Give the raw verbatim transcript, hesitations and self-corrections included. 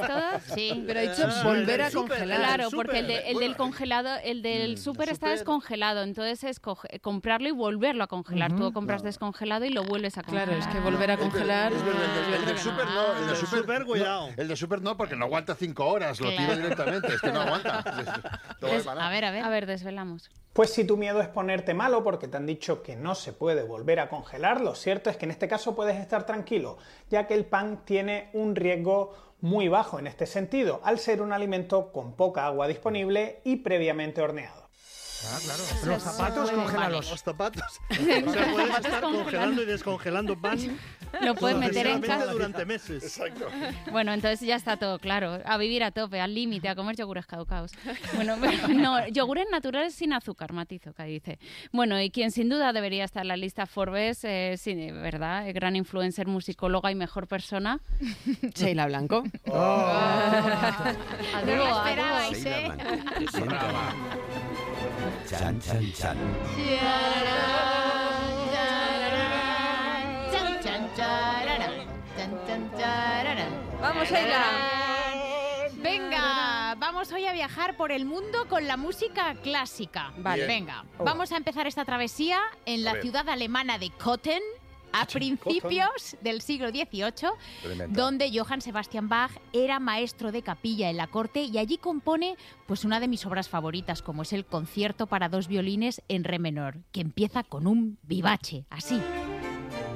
todos? Sí. Pero ha dicho sí, volver a congelar. Claro, porque el, de, el del congelado, el del mm, súper está descongelado, entonces es coge, comprarlo y volverlo a congelar. Uh-huh. Tú compras no. descongelado y lo vuelves a congelar. Claro, es que volver a congelar... El, el, el, el del súper no, el del súper cuidado. El del súper no, porque no aguanta cinco horas, lo claro. tira directamente, es que no aguanta. Des, a ver, a ver, a ver, desvelamos. Pues si tu miedo es ponerte malo porque te han dicho que no se puede volver a congelar, lo cierto es que en este caso puedes estar tranquilo, ya que el pan tiene un riesgo muy bajo en este sentido, al ser un alimento con poca agua disponible y previamente horneado. Ah, claro. Pero los zapatos, congélalos. Los zapatos. O sea, puedes estar congelando y descongelando pan. Lo puedes meter en casa durante meses. Exacto. Bueno, entonces ya está todo claro. A vivir a tope, al límite, a comer yogures caducados. Bueno, no, yogures naturales sin azúcar, matizo, que dice. Bueno, y quien sin duda debería estar en la lista Forbes, eh, sí, ¿verdad? Gran influencer, musicóloga y mejor persona. Sheila Blanco. Oh. Oh. No lo esperabais, ¿eh? Chan, chan, chan. Vamos, Sheila. Venga, vamos hoy a viajar por el mundo con la música clásica. Vale, Bien. venga. Oh. Vamos a empezar esta travesía en la ciudad alemana de Cothen, a principios del siglo dieciocho, Tremendo. donde Johann Sebastian Bach era maestro de capilla en la corte y allí compone pues una de mis obras favoritas, como es el concierto para dos violines en re menor, que empieza con un vivace, así.